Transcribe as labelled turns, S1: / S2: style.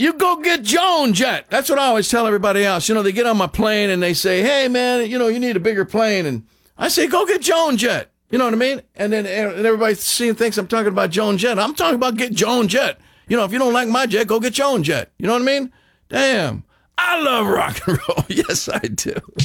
S1: you go get Joan Jet. That's what I always tell everybody else. They get on my plane and they say, hey, man, you need a bigger plane. And I say, go get Joan Jet. You know what I mean? And then everybody thinks I'm talking about Joan Jet. I'm talking about get Joan Jet. If you don't like my jet, go get Joan Jet. You know what I mean? Damn. I love rock and roll. Yes, I do.